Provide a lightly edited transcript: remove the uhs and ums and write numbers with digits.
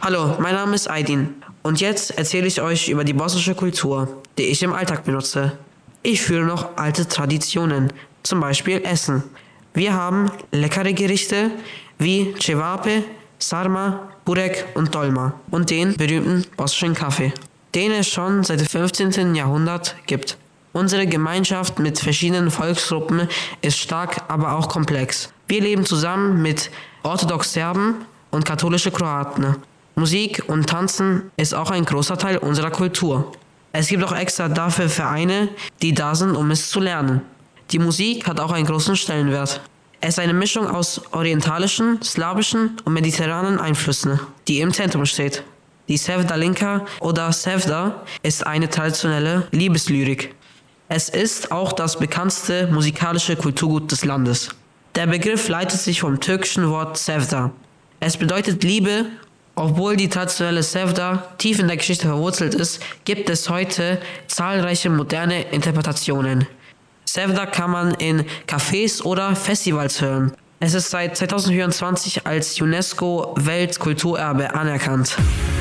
Hallo, mein Name ist Aydin und jetzt erzähle ich euch über die bosnische Kultur, die ich im Alltag benutze. Ich führe noch alte Traditionen, zum Beispiel Essen. Wir haben leckere Gerichte wie Cevape, Sarma, Burek und Dolma und den berühmten bosnischen Kaffee, den es schon seit dem 15. Jahrhundert gibt. Unsere Gemeinschaft mit verschiedenen Volksgruppen ist stark, aber auch komplex. Wir leben zusammen mit orthodox Serben und katholische Kroaten. Musik und Tanzen ist auch ein großer Teil unserer Kultur. Es gibt auch extra dafür Vereine, die da sind, um es zu lernen. Die Musik hat auch einen großen Stellenwert. Es ist eine Mischung aus orientalischen, slawischen und mediterranen Einflüssen, die im Zentrum steht. Die Sevdalinka oder Sevda ist eine traditionelle Liebeslyrik. Es ist auch das bekannteste musikalische Kulturgut des Landes. Der Begriff leitet sich vom türkischen Wort Sevda. Es bedeutet Liebe. Obwohl die traditionelle Sevda tief in der Geschichte verwurzelt ist, gibt es heute zahlreiche moderne Interpretationen. Sevda kann man in Cafés oder Festivals hören. Es ist seit 2024 als UNESCO-Weltkulturerbe anerkannt.